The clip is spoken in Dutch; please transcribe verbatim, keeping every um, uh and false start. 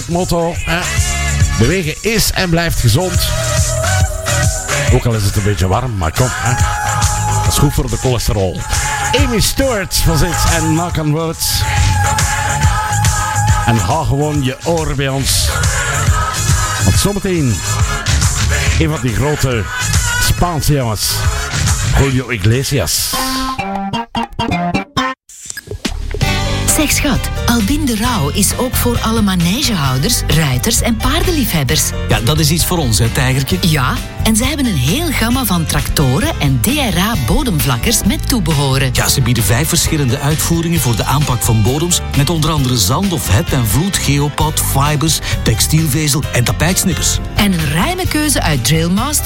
Motto, hè? Bewegen is en blijft gezond. Ook al is het een beetje warm, maar kom, hè? Dat is goed voor de cholesterol. Amy Stewart was dit en Knock on Wood. En hou gewoon je oren bij ons. Want zometeen een van die grote Spaanse jongens, Julio Iglesias. Zeg schat, Albin de Rauw is ook voor alle manegehouders, ruiters en paardenliefhebbers. Ja, dat is iets voor ons, hè, tijgertje? Ja, en ze hebben een heel gamma van tractoren en D R A bodemvlakkers met toebehoren. Ja, ze bieden vijf verschillende uitvoeringen voor de aanpak van bodems, met onder andere zand of het en vloed, geopad, fibers, textielvezel en tapijtsnippers. En een ruime keuze uit Drillmaster,